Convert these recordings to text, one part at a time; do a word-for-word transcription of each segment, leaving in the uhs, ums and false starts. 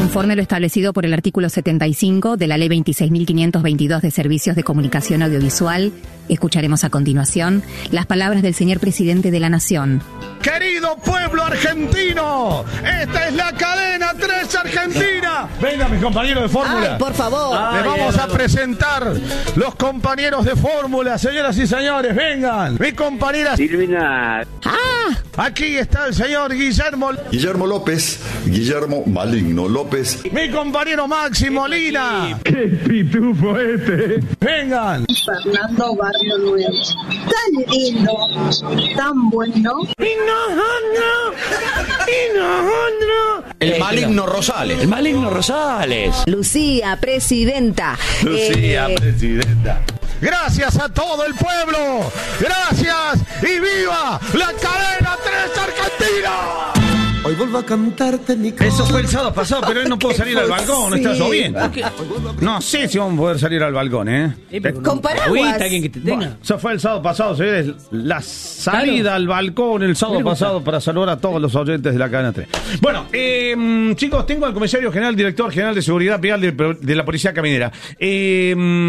Conforme lo establecido por el artículo setenta y cinco de la Ley veintiséis mil quinientos veintidós de Servicios de Comunicación Audiovisual, escucharemos a continuación las palabras del señor presidente de la Nación. Querido pueblo argentino, esta es la cadena tres Argentina. Venga, mis compañeros de Fórmula. Ay, por favor. Les Ay, vamos ay, a presentar los compañeros de Fórmula, señoras y señores, vengan. Mi compañera Silvina. Ah, aquí está el señor Guillermo. Guillermo López, Guillermo Maligno López. Mi compañero Maxi Molina. ¡Qué pitufo este! Vengan. Fernando Barrio Nuevo. Tan lindo, tan bueno. Y nosotros, y nosotros. El maligno Rosales. El maligno Rosales. Lucía, presidenta. Lucía, Eh, presidenta. Gracias a todo el pueblo. Gracias y viva la cadena tres Argentina. Hoy vuelvo a cantarte mi canción. Eso fue el sábado pasado, pero hoy no puedo salir al balcón, no está Sí. lloviendo. No sé si vamos a poder salir al balcón, ¿eh? Con paraguas. alguien que te tenga. Bueno, eso fue el sábado pasado, señores. La salida Claro. al balcón el sábado Mira, pasado para saludar a todos los oyentes de la cadena tres. Bueno, eh, chicos, tengo al comisario general, director general de seguridad vial de, de la Policía Caminera. Eh,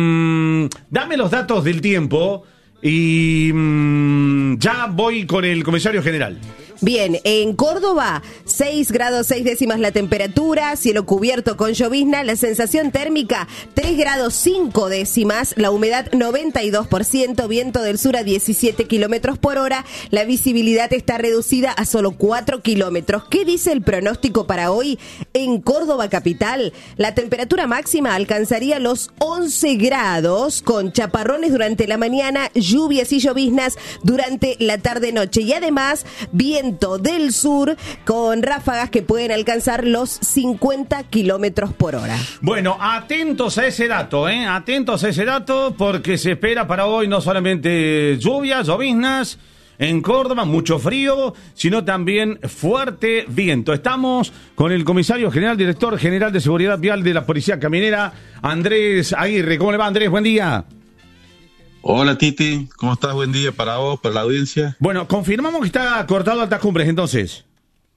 dame los datos del tiempo y mm, ya voy con el comisario general. Bien, en Córdoba, seis grados seis décimas la temperatura, cielo cubierto con llovizna, la sensación térmica tres grados cinco décimas, la humedad noventa y dos por ciento, viento del sur a diecisiete kilómetros por hora, la visibilidad está reducida a solo cuatro kilómetros. ¿Qué dice el pronóstico para hoy? En Córdoba capital, la temperatura máxima alcanzaría los once grados, con chaparrones durante la mañana, lluvias y lloviznas durante la tarde-noche, y además, viento del sur con ráfagas que pueden alcanzar los cincuenta kilómetros por hora. Bueno, atentos a ese dato, ¿eh? Atentos a ese dato porque se espera para hoy no solamente lluvias, lloviznas en Córdoba, mucho frío, sino también fuerte viento. Estamos con el comisario general, director general de seguridad vial de la Policía Caminera, Andrés Aguirre. ¿Cómo le va, Andrés? Buen día. Hola Titi, ¿cómo estás? Buen día para vos, para la audiencia. Bueno, confirmamos que está cortado Altas Cumbres, entonces.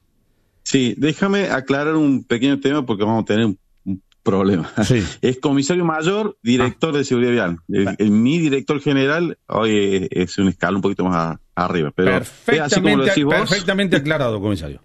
Sí, déjame aclarar un pequeño tema porque vamos a tener un, un problema. Sí. Es comisario mayor, director ah. de seguridad vial. El, el, mi director general hoy es, es un escalón un poquito más a, arriba, pero es así como lo decís vos. Perfectamente aclarado, comisario.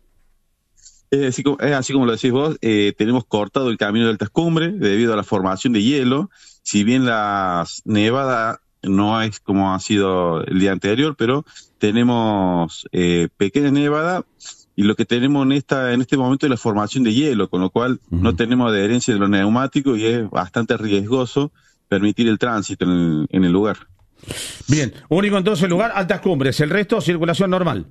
Es así como, es así como lo decís vos, eh, tenemos cortado el camino de Altas Cumbres debido a la formación de hielo. Si bien la nevada no es como ha sido el día anterior, pero tenemos eh, pequeña nevada y lo que tenemos en esta en este momento es la formación de hielo, con lo cual uh-huh. no tenemos adherencia de los neumáticos y es bastante riesgoso permitir el tránsito en el, en el lugar. Bien, único entonces el lugar, Altas Cumbres, el resto circulación normal.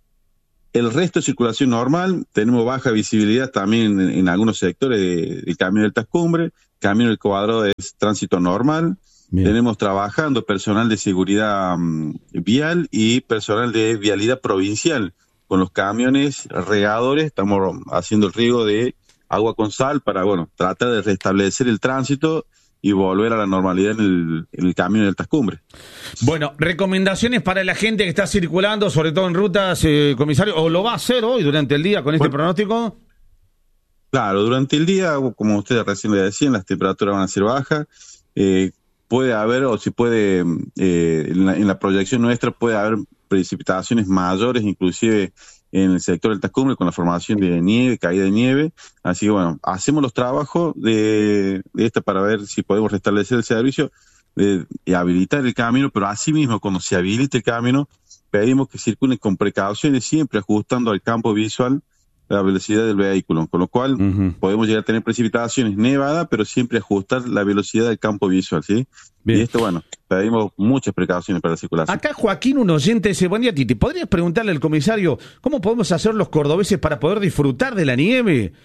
El resto de circulación normal, tenemos baja visibilidad también en, en algunos sectores de, del camino de Altas Cumbres, camino del Cuadrado es tránsito normal. Bien. Tenemos trabajando personal de seguridad um, vial y personal de vialidad provincial. Con los camiones regadores estamos haciendo el riego de agua con sal para, bueno, tratar de restablecer el tránsito y volver a la normalidad en el, en el camino de Altas Cumbres. Bueno, recomendaciones para la gente que está circulando, sobre todo en rutas, eh, comisario, o lo va a hacer hoy durante el día con este bueno, pronóstico. Claro, durante el día, como ustedes recién le decían, las temperaturas van a ser bajas. Eh, puede haber, o si puede, eh, en, la, en la proyección nuestra puede haber precipitaciones mayores, inclusive en el sector de Altas Cumbres, con la formación de nieve, caída de nieve. Así que bueno, hacemos los trabajos de, de esta para ver si podemos restablecer el servicio, de, de habilitar el camino, pero asimismo, cuando se habilite el camino, pedimos que circulen con precauciones, siempre ajustando al campo visual la velocidad del vehículo, con lo cual uh-huh. podemos llegar a tener precipitaciones, nevada, pero siempre ajustar la velocidad del campo visual, ¿sí? Bien. Y esto, bueno, pedimos muchas precauciones para la circulación. Acá Joaquín, un oyente, dice, buen día, Titi, ¿podrías preguntarle al comisario cómo podemos hacer los cordobeses para poder disfrutar de la nieve?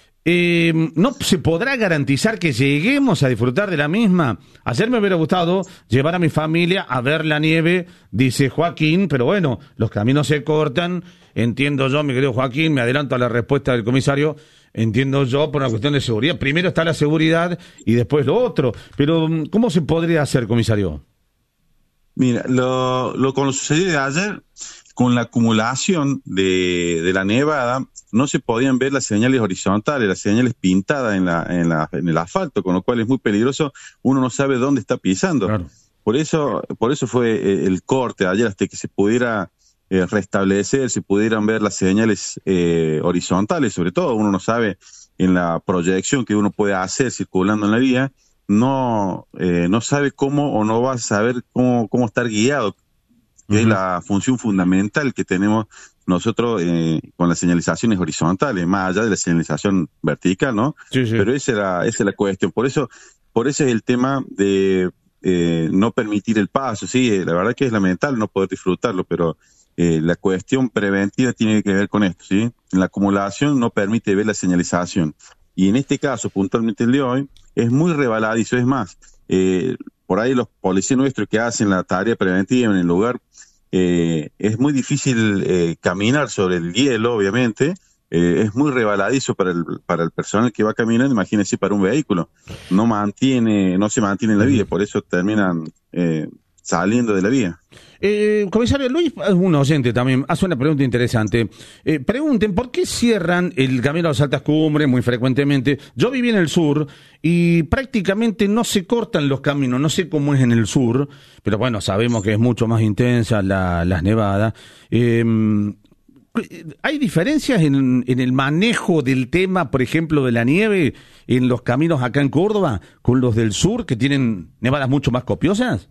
Eh, ¿No se podrá garantizar que lleguemos a disfrutar de la misma? Ayer me hubiera gustado llevar a mi familia a ver la nieve, dice Joaquín, pero bueno, los caminos se cortan. Entiendo yo, mi querido Joaquín, me adelanto a la respuesta del comisario, entiendo yo por una cuestión de seguridad. Primero está la seguridad y después lo otro. Pero, ¿cómo se podría hacer, comisario? Mira, lo, lo con lo sucedido de ayer, con la acumulación de, de la nevada, no se podían ver las señales horizontales, las señales pintadas en, la, en, la, en el asfalto, con lo cual es muy peligroso, uno no sabe dónde está pisando. Claro. Por eso, por eso fue el corte ayer, hasta que se pudiera eh, restablecer, se pudieran ver las señales eh, horizontales, sobre todo uno no sabe en la proyección que uno puede hacer circulando en la vía, no, eh, no sabe cómo o no va a saber cómo, cómo estar guiado, que uh-huh. es la función fundamental que tenemos nosotros eh, con las señalizaciones horizontales, más allá de la señalización vertical, ¿no? Sí, sí. Pero esa era, esa es la cuestión. Por eso, por eso es el tema de eh, no permitir el paso. Sí, la verdad que es lamentable no poder disfrutarlo, pero eh, la cuestión preventiva tiene que ver con esto, ¿sí? La acumulación no permite ver la señalización. Y en este caso, puntualmente el de hoy, es muy rebaladizo. Es más, eh, por ahí los policías nuestros que hacen la tarea preventiva en el lugar, eh, es muy difícil eh, caminar sobre el hielo, obviamente, eh, es muy rebaladizo para el, para el personal que va caminando, imagínense para un vehículo, no mantiene, no se mantiene en la vía, por eso terminan eh, saliendo de la vía. Eh, comisario Luis, un oyente también hace una pregunta interesante. Eh, pregunten, ¿por qué cierran el camino a las altas cumbres muy frecuentemente? Yo viví en el sur y prácticamente no se cortan los caminos, no sé cómo es en el sur, pero bueno, sabemos que es mucho más intensa la, las nevadas. Eh, ¿Hay diferencias en, en el manejo del tema, por ejemplo, de la nieve en los caminos acá en Córdoba con los del sur, que tienen nevadas mucho más copiosas?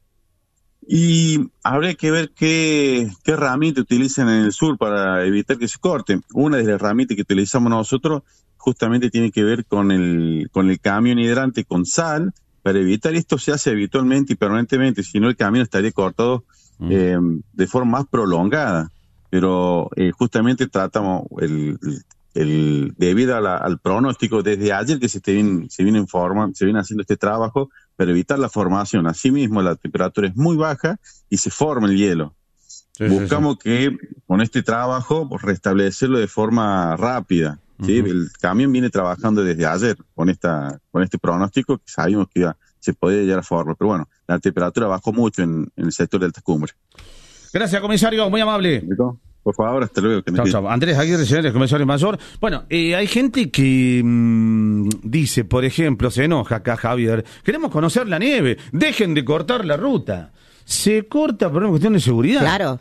Y habría que ver qué, qué herramienta utilizan en el sur para evitar que se corten. Una de las herramientas que utilizamos nosotros justamente tiene que ver con el, con el camión hidrante con sal. Para evitar esto se hace habitualmente y permanentemente, si no el camino estaría cortado mm. eh, de forma más prolongada. Pero eh, justamente tratamos, el, el, el debido a la, al pronóstico, desde ayer que se, te viene, se, viene informando, se viene haciendo este trabajo, para evitar la formación. Asimismo, la temperatura es muy baja y se forma el hielo. Sí, Buscamos sí, sí. que con este trabajo pues, restablecerlo de forma rápida. ¿sí? Uh-huh. El camión viene trabajando desde ayer con esta con este pronóstico que sabíamos que iba, se podía llegar a formar. Pero bueno, la temperatura bajó mucho en, en el sector de altas cumbres. Gracias, comisario, muy amable. ¿Listo? Por favor, hasta luego. Que chao, chao. Andrés Aguirre, señor comisario mayor. Bueno, eh, hay gente que mmm, dice, por ejemplo, se enoja acá Javier, queremos conocer la nieve, dejen de cortar la ruta. Se corta por una cuestión de seguridad. Claro.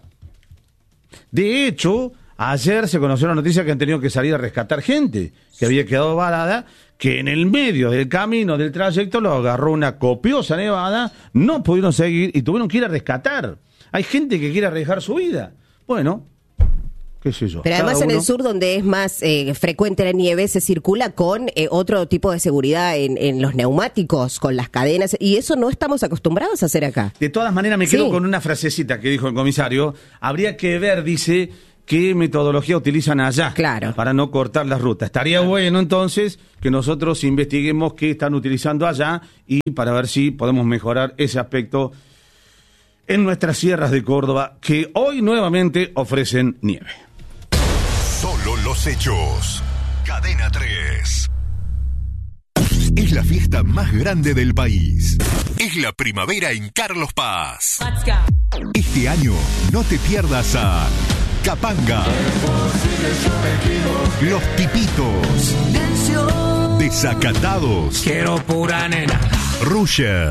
De hecho, ayer se conoció la noticia que han tenido que salir a rescatar gente que había quedado varada, que en el medio del camino, del trayecto, lo agarró una copiosa nevada, no pudieron seguir y tuvieron que ir a rescatar. Hay gente que quiere arriesgar su vida. Bueno, qué sé yo. Pero además uno... en el sur, donde es más eh, frecuente la nieve, se circula con eh, otro tipo de seguridad en, en los neumáticos, con las cadenas, y eso no estamos acostumbrados a hacer acá. De todas maneras, me quedo sí. con una frasecita que dijo el comisario. Habría que ver, dice, qué metodología utilizan allá claro. para no cortar las rutas. Estaría claro. bueno, entonces, que nosotros investiguemos qué están utilizando allá y para ver si podemos mejorar ese aspecto en nuestras sierras de Córdoba, que hoy nuevamente ofrecen nieve. Solo los hechos. Cadena tres. Es la fiesta más grande del país. Es la primavera en Carlos Paz. Este año no te pierdas a Capanga, Los Tipitos, Desacatados, Quiero pura nena, Rusher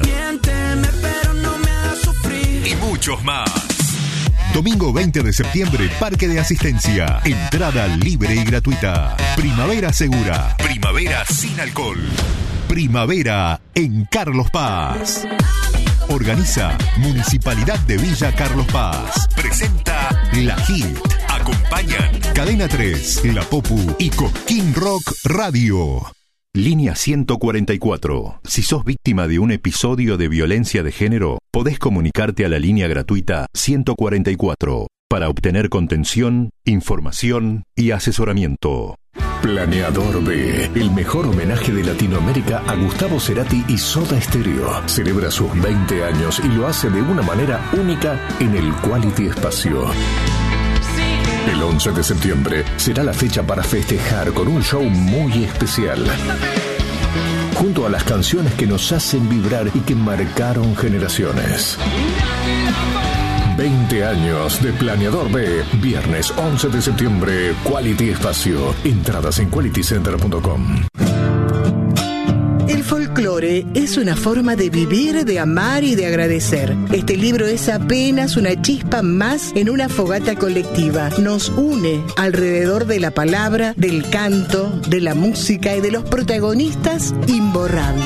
y muchos más. Domingo veinte de septiembre, Parque de Asistencia. Entrada libre y gratuita. Primavera segura. Primavera sin alcohol. Primavera en Carlos Paz. Organiza Municipalidad de Villa Carlos Paz. Presenta La Hit. Acompañan Cadena tres, La Popu y Cosquín Rock Radio. Línea ciento cuarenta y cuatro. Si sos víctima de un episodio de violencia de género, podés comunicarte a la línea gratuita ciento cuarenta y cuatro para obtener contención, información y asesoramiento. Planeador B, el mejor homenaje de Latinoamérica a Gustavo Cerati y Soda Stereo. Celebra sus veinte años y lo hace de una manera única en el Quality Espacio. El once de septiembre será la fecha para festejar con un show muy especial. Junto a las canciones que nos hacen vibrar y que marcaron generaciones. veinte años de Planeador B. Viernes once de septiembre, Quality Espacio. Entradas en quality center punto com. El folclore es una forma de vivir, de amar y de agradecer. Este libro es apenas una chispa más en una fogata colectiva. Nos une alrededor de la palabra, del canto, de la música y de los protagonistas imborrables.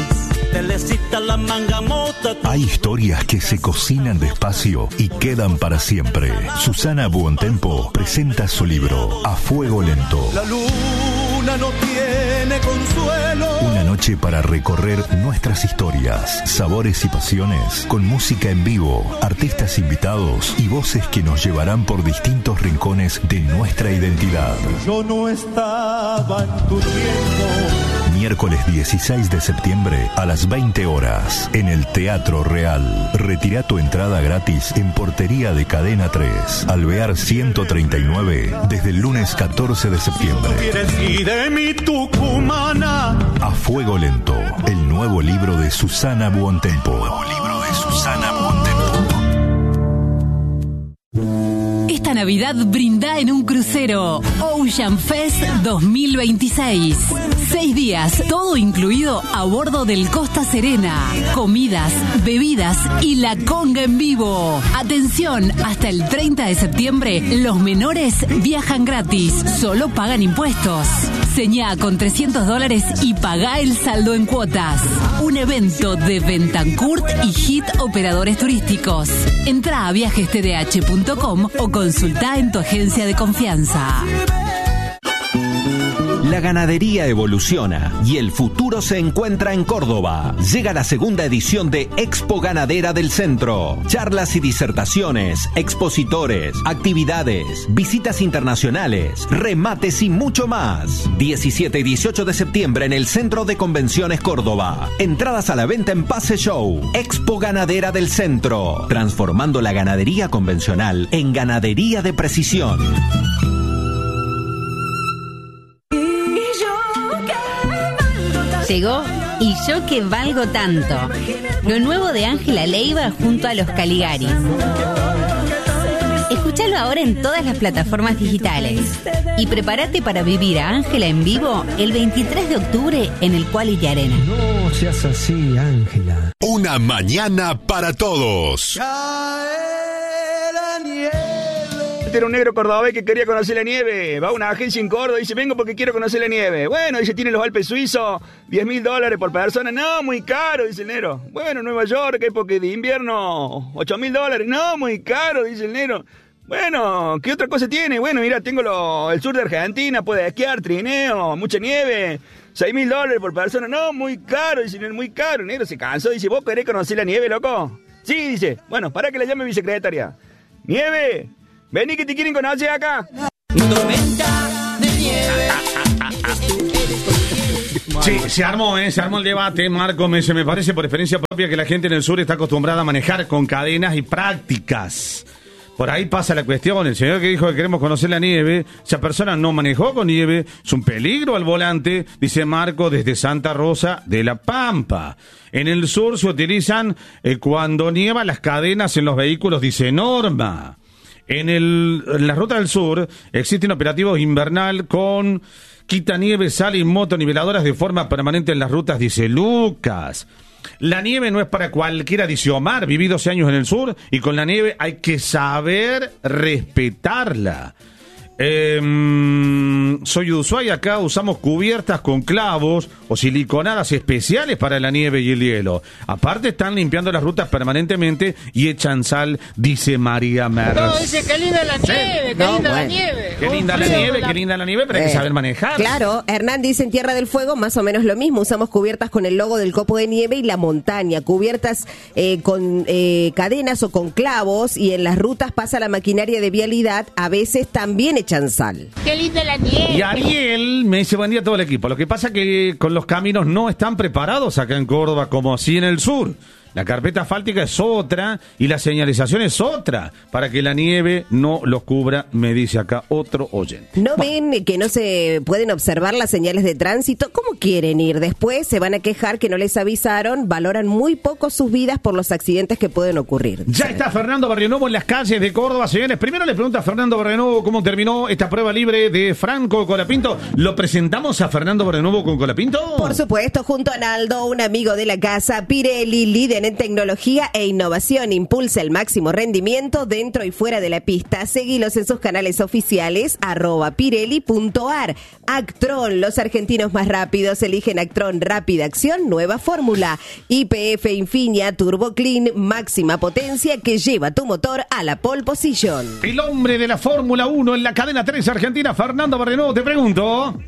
Hay historias que se cocinan despacio y quedan para siempre. Susana Buontempo presenta su libro A Fuego Lento. La luna no tiene consuelo. Una noche para recorrer nuestras historias, sabores y pasiones, con música en vivo, artistas invitados y voces que nos llevarán por distintos rincones de nuestra identidad. Yo no estaba en tu tiempo. Miércoles dieciséis de septiembre a las veinte horas en el Teatro Real. Retira tu entrada gratis en Portería de Cadena tres, Alvear ciento treinta y nueve, desde el lunes catorce de septiembre. Y de mi tucumana. A Fuego Lento, el nuevo libro de Susana Buontempo. El nuevo libro de Susana Buontempo. Esta Navidad brinda en un crucero Ocean Fest dos mil veintiséis. Seis días, todo incluido a bordo del Costa Serena. Comidas, bebidas y la conga en vivo. Atención, hasta el treinta de septiembre los menores viajan gratis, solo pagan impuestos. Señá con trescientos dólares y pagá el saldo en cuotas. Un evento de Bentancourt y Hit Operadores Turísticos. Entrá a viajes t d h punto com o consultá en tu agencia de confianza. La ganadería evoluciona y el futuro se encuentra en Córdoba. Llega la segunda edición de Expo Ganadera del Centro. Charlas y disertaciones, expositores, actividades, visitas internacionales, remates y mucho más. diecisiete y dieciocho de septiembre en el Centro de Convenciones Córdoba. Entradas a la venta en Pase Show. Expo Ganadera del Centro. Transformando la ganadería convencional en ganadería de precisión. Llegó Y yo que valgo tanto. Lo nuevo de Ángela Leiva junto a los Caligaris. Escúchalo ahora en todas las plataformas digitales. Y prepárate para vivir a Ángela en vivo el veintitrés de octubre en el Quality Arena. No seas así, Ángela. Una mañana para todos. Era un negro cordobés que quería conocer la nieve. Va a una agencia en Córdoba y dice, vengo porque quiero conocer la nieve. Bueno, dice, tiene los Alpes suizos, diez mil dólares por persona. No, muy caro, dice el negro. Bueno, Nueva York, época de invierno, ocho mil dólares. No, muy caro, dice el negro. Bueno, ¿qué otra cosa tiene? Bueno, mira, tengo lo, el sur de Argentina, puede esquiar, trineo, mucha nieve. seis mil dólares por persona. No, muy caro, dice el negro, muy caro. El negro se cansó, dice, ¿vos querés conocer la nieve, loco? Sí, dice. Bueno, para que la llame mi secretaria. Nieve, vení que te quieren conocer acá. Tormenta de nieve. Sí, se armó, ¿eh? Se armó el debate, Marco. Me, se me parece por experiencia propia que la gente en el sur está acostumbrada a manejar con cadenas y prácticas. Por ahí pasa la cuestión. El señor que dijo que queremos conocer la nieve, esa persona no manejó con nieve, es un peligro al volante, dice Marco desde Santa Rosa de la Pampa. En el sur se utilizan eh, cuando nieva las cadenas en los vehículos, dice Norma. En, el, en la ruta del sur existen operativos invernal con quitanieve, sal y motoniveladoras de forma permanente en las rutas, dice Lucas. La nieve no es para cualquiera, dice Omar, viví doce años en el sur y con la nieve hay que saber respetarla. Eh, soy de Ushuaia, acá usamos cubiertas con clavos o siliconadas especiales para la nieve y el hielo. Aparte están limpiando las rutas permanentemente y echan sal, dice María Merz. No, dice qué linda la nieve, qué no, linda bueno. la nieve. Qué linda la nieve, qué linda la nieve, pero hay que Eh, saber manejar. Claro, Hernán dice en Tierra del Fuego más o menos lo mismo. Usamos cubiertas con el logo del copo de nieve y la montaña. Cubiertas eh, con eh, cadenas o con clavos y en las rutas pasa la maquinaria de vialidad. A veces también echan sal. Qué linda la nieve. Y Ariel me dice buen día a todo el equipo. Lo que pasa que con los caminos no están preparados acá en Córdoba como así en el sur. La carpeta asfáltica es otra y la señalización es otra, para que la nieve no los cubra, me dice acá otro oyente. ¿No ven que no se pueden observar las señales de tránsito? ¿Cómo quieren ir? Después se van a quejar que no les avisaron, valoran muy poco sus vidas por los accidentes que pueden ocurrir. Ya está Fernando Barrionuevo en las calles de Córdoba, señores. Primero le pregunto a Fernando Barrionuevo cómo terminó esta prueba libre de Franco Colapinto. ¿Lo presentamos a Fernando Barrionuevo con Colapinto? Por supuesto, junto a Naldo, un amigo de la casa. Pirelli, líder en tecnología e innovación, impulsa el máximo rendimiento dentro y fuera de la pista. Seguilos en sus canales oficiales, arroba pirelli punto ar. Actron, los argentinos más rápidos eligen Actron Rápida Acción, nueva fórmula. Y P F Infinia Turbo Clean, máxima potencia que lleva tu motor a la pole position. El hombre de la Fórmula uno en la cadena tres Argentina, Fernando Barrionuevo, te pregunto.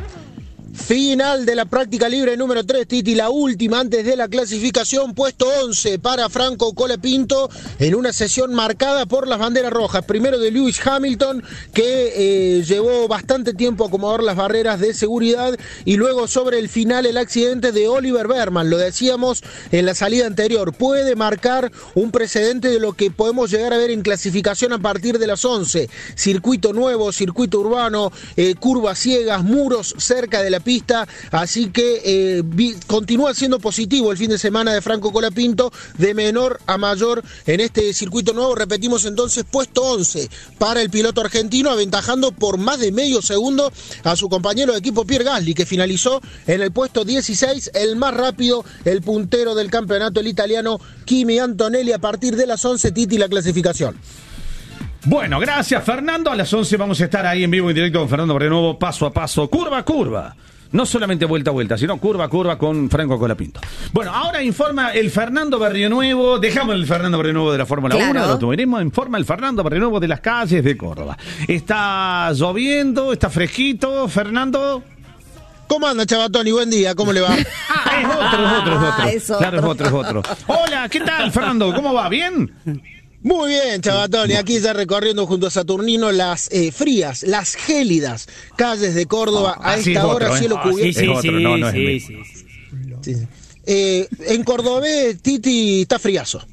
Final de la práctica libre número tres, Titi, la última antes de la clasificación, puesto once para Franco Colapinto en una sesión marcada por las banderas rojas. Primero de Lewis Hamilton, que eh, llevó bastante tiempo a acomodar las barreras de seguridad, y luego sobre el final el accidente de Oliver Berman. Lo decíamos en la salida anterior, puede marcar un precedente de lo que podemos llegar a ver en clasificación a partir de las once. Circuito nuevo, circuito urbano, eh, curvas ciegas, muros cerca de la pista, así que eh, vi, continúa siendo positivo el fin de semana de Franco Colapinto, de menor a mayor en este circuito nuevo. Repetimos entonces, puesto once para el piloto argentino, aventajando por más de medio segundo a su compañero de equipo Pierre Gasly, que finalizó en el puesto dieciséis, el más rápido, el puntero del campeonato, el italiano Kimi Antonelli. A partir de las once, Titi, la clasificación. Bueno, gracias Fernando. A las once vamos a estar ahí en vivo y directo con Fernando Barrionuevo, paso a paso, curva a curva. No solamente vuelta a vuelta, sino curva a curva con Franco Colapinto. Bueno, ahora informa el Fernando Barrionuevo, dejamos el Fernando Barrionuevo de la Fórmula Claro. uno, del automovilismo, informa el Fernando Barrionuevo de las calles de Córdoba. Está lloviendo, está fresquito, Fernando. ¿Cómo anda, Chavatoni? Buen día, ¿cómo le va? Ah, es otro, es otro, es otro. Ah, es otro. Claro, es otro, es otro. Hola, ¿qué tal, Fernando? ¿Cómo va? ¿Bien? Muy bien, Chavatoni, aquí ya recorriendo junto a Saturnino las eh, frías, las gélidas calles de Córdoba. Ah, a así esta es hora, otro, ¿eh? cielo Ah, sí, cubierto. sí, Es otro, no, no es sí, el sí, sí. Sí, sí. Eh, en Cordobés, Titi, está friazo.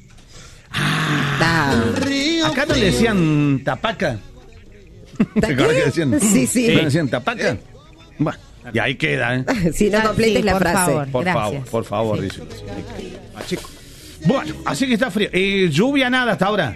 Acá no le decían tapaca. ¿Te acuerdas que decían? Sí, sí. ¿No le decían tapaca? Bueno, y ahí queda, ¿eh? Si no completes Sí, la por frase. favor. Por Gracias. favor, por favor, dice. Ah, chico. Bueno, así que está frío. Eh, lluvia nada hasta ahora.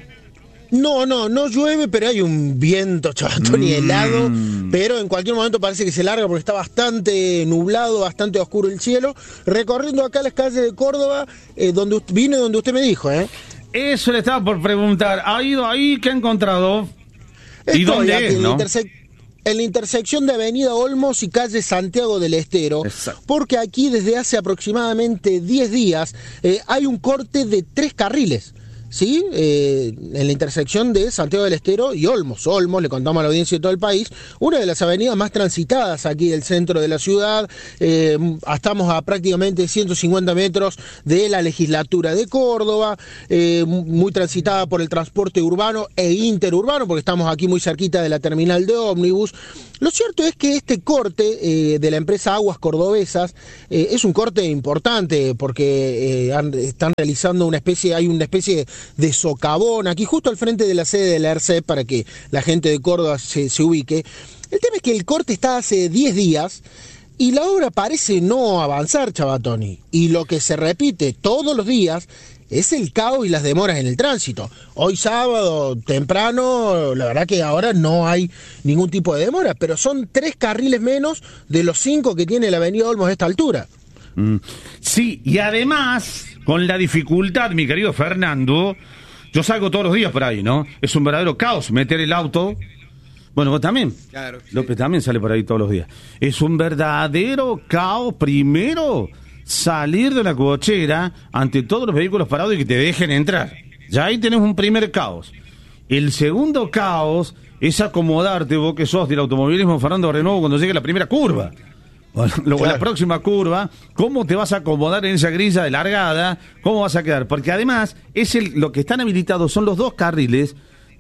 No, no, no llueve, pero hay un viento, Chavatoni, Mm. helado. Pero en cualquier momento parece que se larga porque está bastante nublado, bastante oscuro el cielo. Recorriendo acá las calles de Córdoba, eh, donde usted- vine donde usted me dijo, ¿eh? Eso le estaba por preguntar. ¿Ha ido ahí? ¿Qué ha encontrado? ¿Y Estoy dónde aquí es, en, la no? intersec- en la intersección de Avenida Olmos y calle Santiago del Estero, Exacto. porque aquí desde hace aproximadamente diez días eh, hay un corte de tres carriles. ¿Sí? Eh, en la intersección de Santiago del Estero y Olmos. Olmos, le contamos a la audiencia de todo el país, una de las avenidas más transitadas aquí del centro de la ciudad. Eh, estamos a prácticamente ciento cincuenta metros de la legislatura de Córdoba, eh, muy transitada por el transporte urbano e interurbano, porque estamos aquí muy cerquita de la terminal de ómnibus. Lo cierto es que este corte eh, de la empresa Aguas Cordobesas eh, es un corte importante porque eh, han- están realizando una especie, hay una especie de socavón aquí justo al frente de la sede de la E R C E P para que la gente de Córdoba se, se ubique. El tema es que el corte está hace diez días y la obra parece no avanzar, Chavatoni. Y lo que se repite todos los días es el caos y las demoras en el tránsito. Hoy sábado, temprano, la verdad que ahora no hay ningún tipo de demora, pero son tres carriles menos de los cinco que tiene la avenida Olmos a esta altura. Mm. Sí, y además, con la dificultad, mi querido Fernando, yo salgo todos los días por ahí, ¿no? Es un verdadero caos meter el auto. Bueno, vos también. Claro. López también sale por ahí todos los días. Es un verdadero caos, primero, salir de la cochera ante todos los vehículos parados y que te dejen entrar. Ya ahí tenés un primer caos. El segundo caos es acomodarte, vos que sos del automovilismo, Fernando Barrionuevo, cuando llegue la primera curva. Bueno, luego Claro. la próxima curva, ¿cómo te vas a acomodar en esa grilla de largada? ¿Cómo vas a quedar? Porque además, es el, lo que están habilitados son los dos carriles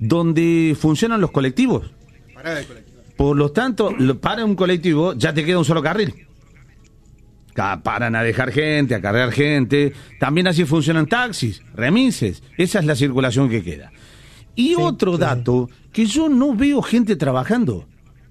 donde funcionan los colectivos. Parada de colectivo. Por lo tanto, lo- para un colectivo ya te queda un solo carril. Ca- paran a dejar gente, a cargar gente. También así funcionan taxis, remises. Esa es la circulación que queda. Y Sí, otro sí. dato, que yo no veo gente trabajando.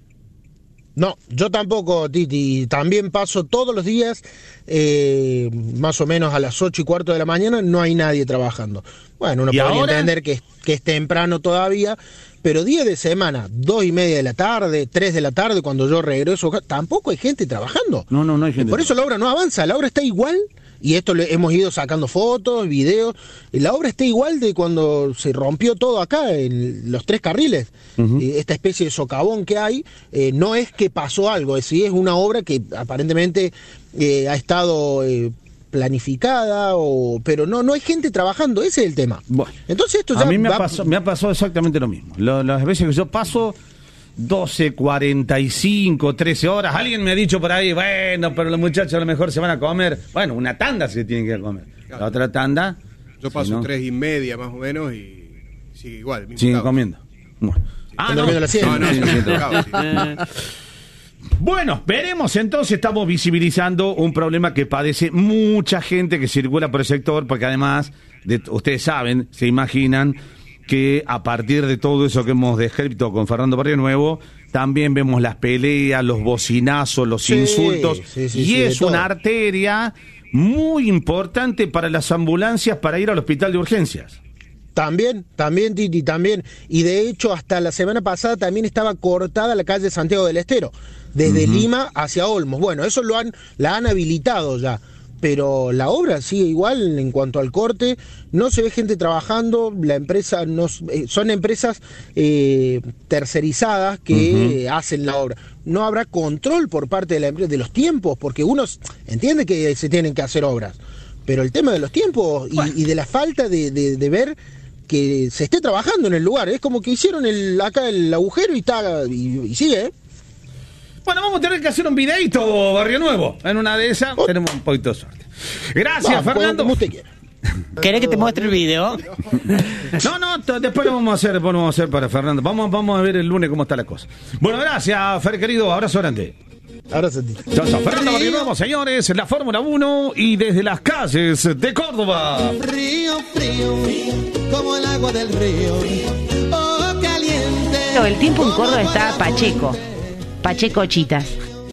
No, yo tampoco, Titi. También paso todos los días, eh, más o menos a las ocho y cuarto de la mañana, no hay nadie trabajando. Bueno, uno ¿Y podría ahora? entender que, es- que es temprano todavía, pero día de semana, dos y media de la tarde, tres de la tarde, cuando yo regreso, acá, tampoco hay gente trabajando. No, no, no hay gente. Y por eso la obra no avanza, la obra está igual, y esto le hemos ido sacando fotos, videos, y la obra está igual de cuando se rompió todo acá, en los tres carriles. Ujú. Eh, esta especie de socavón que hay, eh, no es que pasó algo, es, sí, es una obra que aparentemente eh, ha estado eh, planificada, o, pero no, no hay gente trabajando, ese es el tema. Bueno, Entonces esto ya a mí me ha, va- pasado, me ha pasado exactamente lo mismo. Lo- las veces que yo paso, doce, cuarenta y cinco, trece horas, alguien me ha dicho por ahí, bueno, pero los muchachos a lo mejor se van a comer. Bueno, una tanda se tienen que ir a comer. La otra tanda... Yo si paso no, tres y media más o menos y sigue igual. mismo siguen caos. comiendo. Bueno. Ah, Están no. durmiendo la siesta. No, no, Sí, sí, sí, mismo sí. caos, sí. Bueno, veremos entonces, estamos visibilizando un problema que padece mucha gente que circula por el sector, porque además, de, ustedes saben, se imaginan que a partir de todo eso que hemos descrito con Fernando Barrio Nuevo, también vemos las peleas, los bocinazos, los Sí, insultos, sí, sí, y sí, de es todo. una arteria muy importante para las ambulancias para ir al hospital de urgencias. También, también, Titi, también. Y de hecho, hasta la semana pasada también estaba cortada la calle Santiago del Estero, desde Lima hacia Olmos. Bueno, eso lo han, la han habilitado ya. Pero la obra sigue igual en cuanto al corte, no se ve gente trabajando, la empresa no, eh, son empresas eh, tercerizadas que Ujú. hacen la obra. No habrá control por parte de la empresa de los tiempos, porque uno s- entiende que se tienen que hacer obras, pero el tema de los tiempos y, y de la falta de, de- de ver que se esté trabajando en el lugar, es como que hicieron el, acá el agujero y está y, y sigue, ¿eh? Bueno, vamos a tener que hacer un videito, Barrio Nuevo. En una de esas tenemos un poquito de suerte. Gracias, Va, Fernando. como usted quiera. ¿Querés que te muestre el video? No, no, t- después lo vamos a hacer, después lo vamos a hacer para Fernando. Vamos, vamos a ver el lunes cómo está la cosa. Bueno, gracias, Fer, querido. Abrazo grande. Abrazo a ti. Chao, chao. Fernando Barrio Nuevo, señores, la Fórmula uno y desde las calles de Córdoba. Río frío, como el agua del río. Oh, caliente. Pero el tiempo en Córdoba está Pacheco. Pacheco Chitas.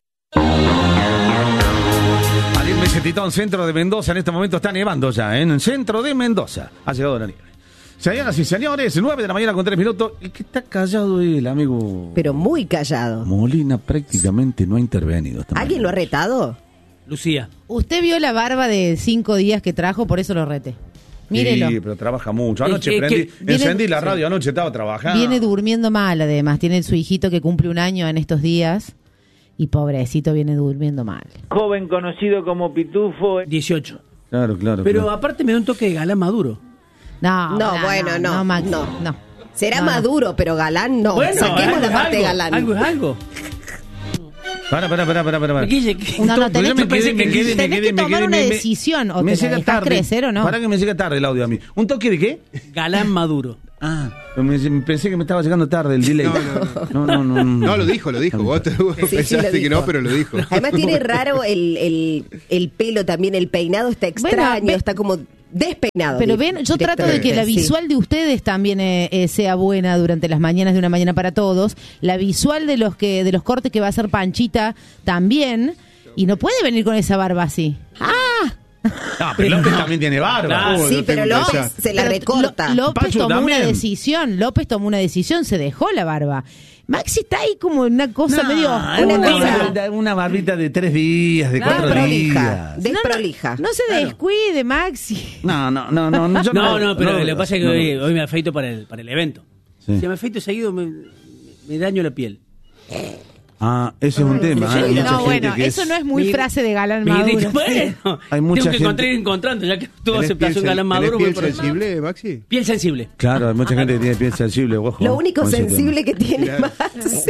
Alguien me dice, Titón, centro de Mendoza, en este momento está nevando ya, ¿eh? En el centro de Mendoza. Ha llegado la nieve. Señoras y señores, nueve de la mañana con tres minutos. ¿Y qué está callado el amigo? Pero muy callado. Molina prácticamente no ha intervenido. esta ¿Alguien lo ha retado? Lucía. Usted vio la barba de cinco días que trajo, por eso lo rete. Mírelo. Sí, pero trabaja mucho. Anoche Es que- prendí, que viene- encendí la sí. radio, anoche estaba trabajando. Viene durmiendo mal, además. Tiene su hijito que cumple un año en estos días. Y pobrecito viene durmiendo mal. Joven conocido como Pitufo. dieciocho. Claro, claro. Pero claro. aparte me da un toque de galán maduro. No, No, bueno, no. No, Maxi, no. no. Será No, no. maduro, pero galán no. Bueno, Saquemos algo la es parte de algo, galán. Algo es algo. Para, para, para, para, para. ¿Qué dice? ¿Qué? No, no, Entonces, tenés, yo me que, quedé, me quedé, me tenés quedé, que me tomar quedé, una me- me- decisión. O me te la llega dejas tarde. crecer o no. Para que me llega tarde el audio a mí. ¿Un toque de qué? Galán maduro. Ah, me- me- pensé que me estaba llegando tarde el delay. No, no, no. no, no, No, lo dijo, lo dijo. Vos, te, vos Sí, sí, pensaste lo que dijo. no, pero lo dijo. Además tiene raro el, el, el pelo también, el peinado está extraño, ve- está como despeinado. Pero di- ven, yo trato de que la sí. visual de ustedes también eh, eh, sea buena durante las mañanas de Una Mañana para Todos. La visual de los que de los cortes que va a hacer Panchita también. Y no puede venir con esa barba así. ¡Ah! Ah, pero López también tiene barba. Claro. Sí, pero López se la Pero recorta. Lo- López Pachu tomó también. una decisión. López tomó una decisión, se dejó la barba. Maxi está ahí como en una cosa No, medio una, oscura. barbita, una barbita de tres días, de Claro. cuatro Desprolija, días. desprolija. No se descuide, Maxi. No, no, no, no. yo No, no, pero no, lo que pasa es que no. hoy, hoy me afeito para el, para el evento. Sí. Si me afeito seguido me, me daño la piel. Ah, ese es un tema. ¿eh? Hay mucha No, gente bueno, que eso es- no es muy Mi- frase de galán Me maduro. dije, bueno, Hay mucha tengo que gente- encontrar ir encontrando, ya que tuvo ¿Tenés aceptación piel galán sen- maduro. tenés me piel parece- sensible, Maxi? Piel sensible. Claro, hay mucha gente que tiene piel sensible, ojo. Lo único con ese sensible tema. que tiene Claro. más.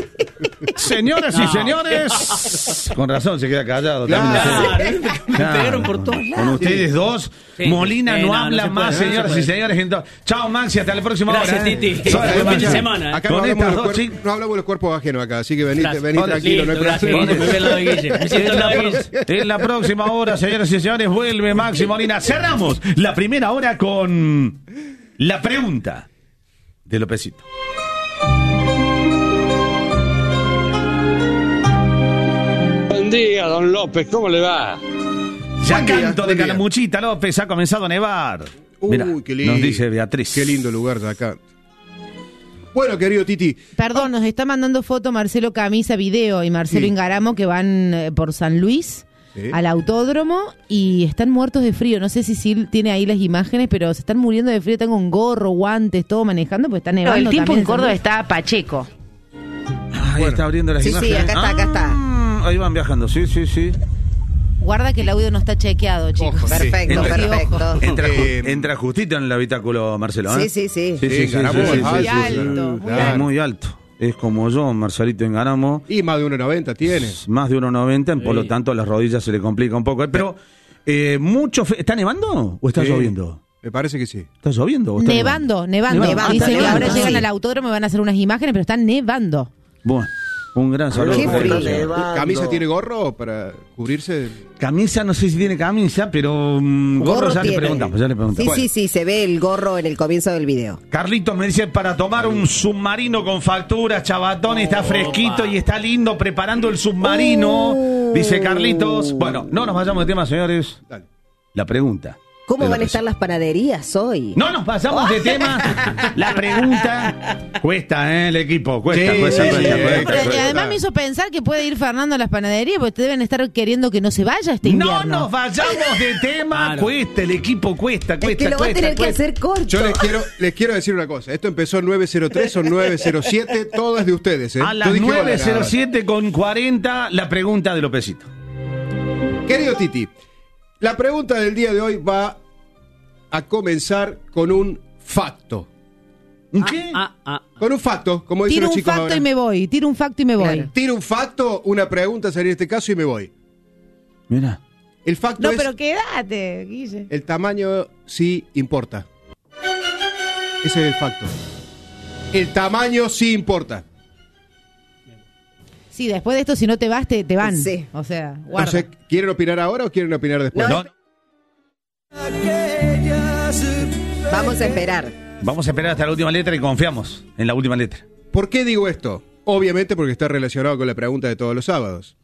Señoras y No. señores, con razón se queda callado. Claro, también. me pegaron por todos lados. Con ustedes dos, Sí. Molina Sí, no, no, no habla se puede, más, no se señoras y puede. señores. Entonces, chao, Maxi, hasta la próxima Gracias, hora. ¿eh? Titi. Son- Buen fin de con semana. Acá no Con hablamos, estas de los dos, cuerpos, sí. no hablamos de los cuerpos ajenos acá, así que venite, Gracias. vení Listo, tranquilo, no hay gracias, problema. Guille. Me veo al lado de Guille. Me siento al lado de Guille. En la próxima hora, señoras y señores, vuelve Maxi Molina. Cerramos la primera hora con la pregunta de Lópezito. Buen día, don López, ¿cómo le va? Ya Buen día, canto de buen día. Calamuchita, López, ha comenzado a nevar. Uy, Mirá, qué lindo. nos dice Beatriz. Qué lindo lugar de acá. Bueno, querido Titi, Perdón, nos está mandando foto Marcelo Camisa, video, y Marcelo Sí. Ingaramo, que van eh, por San Luis Sí. al autódromo y están muertos de frío. No sé si Sil tiene ahí las imágenes, pero se están muriendo de frío. Tengo un gorro, guantes, todo manejando, pues está nevando. el tiempo también en Córdoba San Luis. está pacheco. Ahí está abriendo las Sí, sí, imágenes. acá está, acá está. Ah, ahí van viajando, sí, sí, sí. Guarda que el audio no está chequeado, chicos. Ojo, sí. Perfecto, Entra- perfecto. Entra, ju- Eh, entra justito en el habitáculo, Marcelo. ¿eh? Sí, sí, sí. Sí, sí, sí, Engaramo sí, sí, es sí, alto, sí, sí. alto, muy Es alto. muy alto. Es como yo, Marcelito Engaramo. y más de uno noventa tiene. Más de uno noventa, por lo Sí. tanto las rodillas se le complica un poco. Pero, eh, mucho fe- ¿está nevando o está Sí. lloviendo? Me parece que sí. ¿Está lloviendo o está Nevando, nevando. Nevando. Dice Ah, que está ahora nevando, llegan sí. al autódromo y van a hacer unas imágenes, pero están nevando. Bueno, un gran saludo. Qué para frío. ellos. ¿Camisa tiene gorro para cubrirse? Camisa, no sé si tiene camisa, pero mm, gorro, Gorro ya le tiene. preguntamos, ya le Sí, preguntamos. sí, sí, se ve el gorro en el comienzo del video. Carlitos me dice, para tomar un submarino con facturas, Chabatón, está fresquito y está lindo preparando el submarino, Uh. dice Carlitos. Bueno, no nos vayamos de tema, señores. Dale. La pregunta. ¿Cómo de van a López. estar las panaderías hoy? No nos pasamos de tema. La pregunta cuesta, ¿eh? El equipo. Cuesta, Sí, cuesta, sí, cuesta, sí, cuesta, sí. cuesta. Y además me hizo pensar que puede ir Fernando a las panaderías, porque te deben estar queriendo que no se vaya este No invierno. nos vayamos de tema. Claro. Cuesta, el equipo cuesta, cuesta, Es que lo va a cuesta, tener que cuesta. hacer corto. Yo les quiero, les quiero decir una cosa. Esto empezó en nueve cero tres o nueve cero siete, todo es de ustedes. ¿eh? A Yo las dije, nueve bueno, cero nada. siete con cuarenta, la pregunta de Lópezito. Querido Titi, la pregunta del día de hoy va a comenzar con un facto. ¿Un qué? Ah, ah, Con un facto, como dicen Tiro los un chicos facto ahora. y me voy, tiro un facto y me voy. Claro. Tiro un facto, una pregunta sería en este caso y me voy. Mira. El facto No, es pero quédate, Guille. el tamaño sí importa. Ese es el facto. El tamaño sí importa. Sí, después de esto, si no te vas, te, te van. Sí. O sea, guarda. Entonces, ¿quieren opinar ahora o quieren opinar después? No, Vamos a esperar. Vamos a esperar hasta la última letra y confiamos en la última letra. ¿Por qué digo esto? Obviamente porque está relacionado con la pregunta de todos los sábados.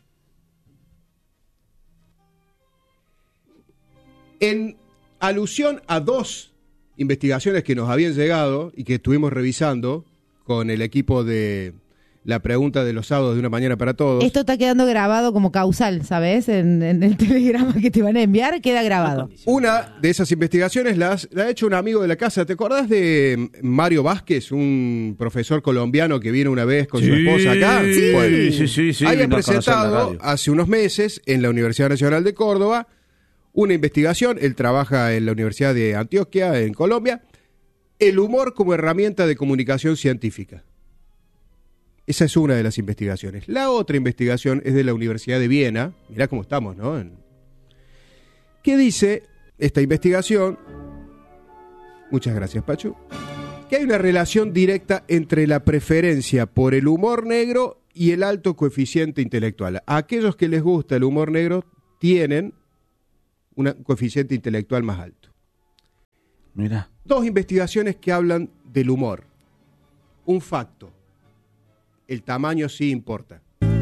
En alusión a dos investigaciones que nos habían llegado y que estuvimos revisando con el equipo de la pregunta de los sábados de Una Mañana para Todos. Esto está quedando grabado como causal, ¿sabes? En, en el telegrama que te van a enviar, queda grabado. Una de esas investigaciones la, has- la ha hecho un amigo de la casa. ¿Te acordás de Mario Vázquez, un profesor colombiano que vino una vez con su Sí, esposa acá? sí, Bueno, sí, sí, sí, había vino a conocer la presentado radio. hace unos meses en la Universidad Nacional de Córdoba una investigación. Él trabaja en la Universidad de Antioquia, en Colombia. El humor como herramienta de comunicación científica. Esa es una de las investigaciones. La otra investigación es de la Universidad de Viena. Mirá cómo estamos, ¿no? En- ¿Qué dice esta investigación? Muchas gracias, Pachu. Que hay una relación directa entre la preferencia por el humor negro y el alto coeficiente intelectual. A aquellos que les gusta el humor negro tienen un coeficiente intelectual más alto. Mira. Dos investigaciones que hablan del humor. Un facto. El tamaño sí importa.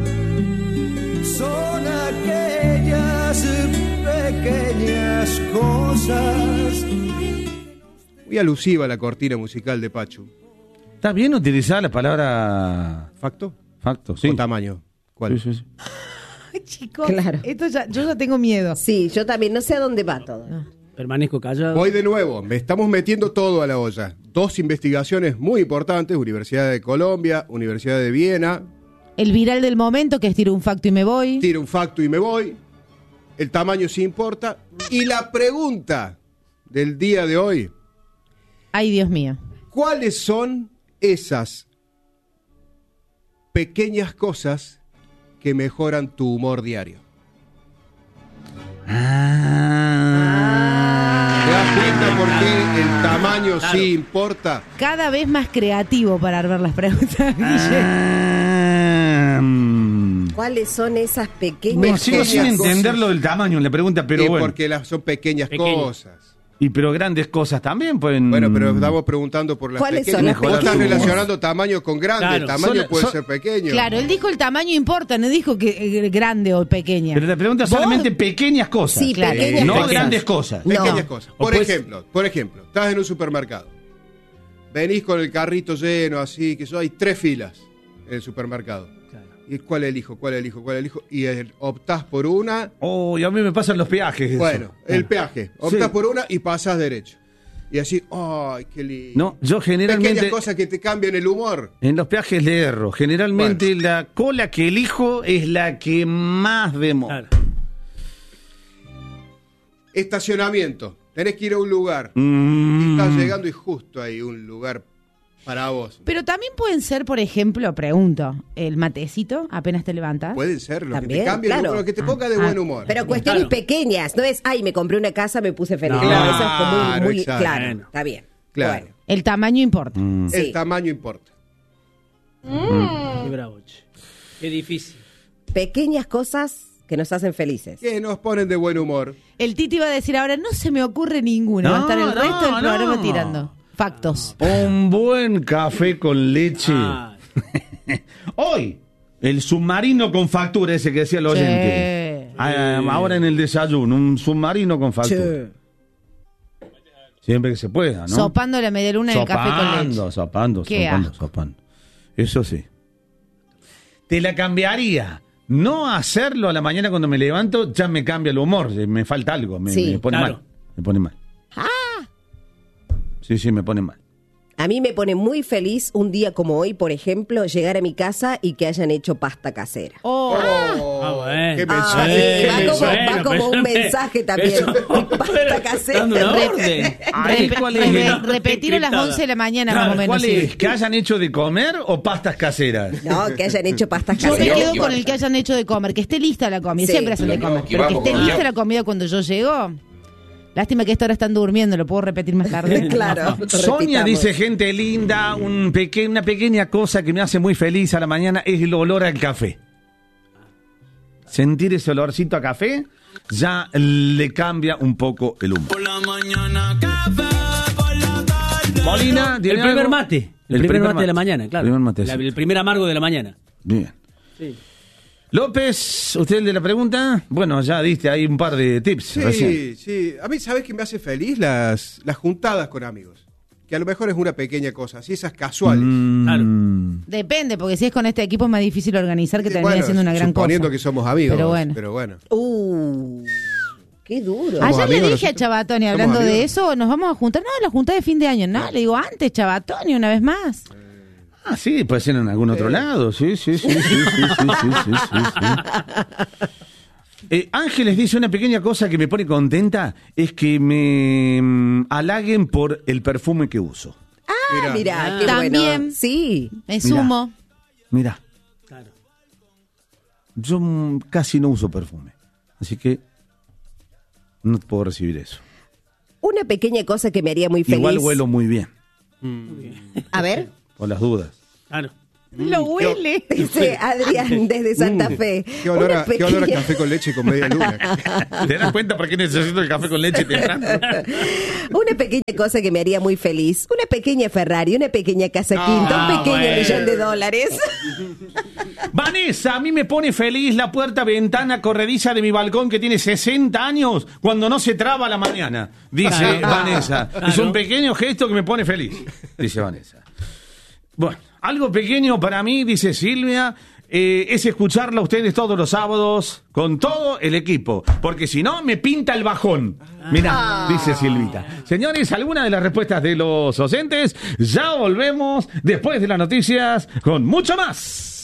Son aquellas pequeñas cosas. Muy alusiva la cortina musical de Pachu. ¿Está bien utilizar la palabra ¿Facto? facto? Sí. ¿O tamaño? ¿Cuál? Sí, sí, sí. Ay, chicos, Claro. esto ya, yo ya tengo miedo. Sí, yo también no sé a dónde va todo. permanezco callado. Voy de nuevo, me estamos metiendo todo a la olla. Dos investigaciones muy importantes, Universidad de Colombia, Universidad de Viena. El viral del momento, que es tiro un facto y me voy. Tiro un facto y me voy. El tamaño sí importa. Y la pregunta del día de hoy. Ay, Dios mío. ¿Cuáles son esas pequeñas cosas que mejoran tu humor diario. Ah. ¿Te das cuenta por qué el tamaño Claro. sí importa? Cada vez más creativo para ver las preguntas, Guille. ¿Cuáles son esas pequeñas Me sigo cosas? sin entender lo del tamaño en la pregunta, pero Y bueno. porque las, son pequeñas Pequeñas. cosas. Y pero grandes cosas también pueden... Bueno, pero estamos preguntando por las ¿Cuáles pequeñas. son las Vos estás pequeñas? relacionando tamaño con grande. Claro, El tamaño son- puede son- ser pequeño. Claro, él dijo el tamaño importa, no dijo que eh, grande o pequeña. Pero la pregunta es ¿Vos? solamente pequeñas cosas. Sí, Claro. pequeñas no cosas. grandes cosas. Pequeñas cosas. O Por pues- ejemplo, por ejemplo, estás en un supermercado. Venís con el carrito lleno, así, que eso, hay tres filas en el supermercado. ¿Y cuál elijo? ¿Cuál elijo? ¿Cuál elijo? Y eh, optás por una. Oh, y a mí me pasan los peajes. eso. Bueno, el Ah. peaje. Optás Sí. por una y pasás derecho. Y así, ¡ay, qué lindo! No, yo generalmente... Pequeñas cosas que te cambian el humor. En los peajes le erro. Generalmente la cola que elijo es la que más demora. Estacionamiento. Tenés que ir a un lugar. Mm. Y estás llegando y justo hay un lugar para vos. Pero también pueden ser, por ejemplo, pregunto, el matecito apenas te levantas. Pueden ser lo que También, te cambie, el claro. humor, lo que te ponga de Ah. buen humor. Pero cuestiones Claro. pequeñas, no es, ay, me compré una casa, me puse feliz. No. No, eso es como muy, Claro, muy exacto. claro. Bueno. Está bien. Claro. Bueno. El tamaño importa. Mm. El Sí. tamaño importa. Qué bravo, che. Qué difícil. Pequeñas cosas que nos hacen felices. Que nos ponen de buen humor. El Titi va a decir ahora, no se me ocurre ninguna. Va a No, estar el no, resto del no. programa tirando factos. Un buen café con leche. Ah. Hoy, el submarino con factura ese que decía el oyente. Sí. Ah, ahora en el desayuno, un submarino con factura. Siempre que se pueda, ¿no? Sopando la media luna del café con leche. Sopando, sopando, Qué sopando, asco. sopando. Eso sí. Te la cambiaría. No hacerlo a la mañana cuando me levanto ya me cambia el humor. Me falta algo. Me, Sí. me pone Claro. mal. Me pone mal. Sí, sí, me pone mal. A mí me pone muy feliz un día como hoy, por ejemplo, llegar a mi casa y que hayan hecho pasta casera. Oh. Ah, bueno. Qué Ah, mensaje. sí, va Qué como, bueno, va como pero un me- mensaje también. eso- Pasta casera. Dando una Re- orden. Ay, Repe- ¿cuál es? re- repetirlo a las once de la mañana Claro, más o menos. ¿cuál sí. es? ¿Que hayan hecho de comer o pastas caseras? No, que hayan hecho pastas Yo me caseras. quedo con el que hayan hecho de comer, que esté lista la comida. Sí. Siempre hacen de comer. Pero que esté lista la comida cuando yo llego. Lástima que esta hora están durmiendo, lo puedo repetir más tarde. Claro. Sonia repitamos. dice, gente linda, un peque- una pequeña cosa que me hace muy feliz a la mañana es el olor al café. Sentir ese olorcito a café ya le cambia un poco el humor. Molina, El ¿tiene primer algo? mate. El, primer, mate, de la mañana, claro. El primer mate, La- sí. el primer amargo de la mañana. Bien. Sí. López, ¿usted el de la pregunta? Bueno, ya diste ahí un par de tips recién. Sí, sí. A mí, ¿sabes qué me hace feliz? Las, las juntadas con amigos. Que a lo mejor es una pequeña cosa, así esas casuales. Mm, Depende, porque si es con este equipo es más difícil organizar que Sí, termine bueno, siendo una gran cosa. suponiendo que somos amigos. Pero bueno. Pero bueno. Uh, qué duro. Somos Ayer le amigos dije a nosotros. Chabatoni, Somos hablando de amigos. eso, nos vamos a juntar. No, la junta de fin de año. No, le digo antes, Chabatoni, una vez más. Ah, sí, puede ser en algún otro lado. Sí, sí, sí, sí, sí, sí, sí, sí, sí, sí. Eh, Ángeles dice una pequeña cosa que me pone contenta, es que me mm, halaguen por el perfume que uso. Ah, mira, qué También. bueno. Sí. Me sumo. Mira, Claro. yo mm, casi no uso perfume, así que no puedo recibir eso. Una pequeña cosa que me haría muy feliz. Igual huelo muy bien, A ver. por las dudas. Claro. Lo huele. Dice Adrián desde Santa Fe. Qué olor, Una a, qué olor a pequeña- café con leche con media luna. ¿Te das cuenta por qué necesito el café con leche temprano? Una pequeña cosa que me haría muy feliz. Una pequeña Ferrari, una pequeña casa quinta, Ah, un pequeño bueno. millón de dólares. Vanessa, a mí me pone feliz la puerta ventana corrediza de mi balcón que tiene sesenta años cuando no se traba a la mañana, dice Ah, Vanessa. claro. Es un pequeño gesto que me pone feliz, dice Vanessa. Bueno, algo pequeño para mí, dice Silvia, eh, es escucharla a ustedes todos los sábados con todo el equipo, porque si no me pinta el bajón. Mirá, dice Silvita. Señores, algunas de las respuestas de los oyentes, ya volvemos después de las noticias con mucho más.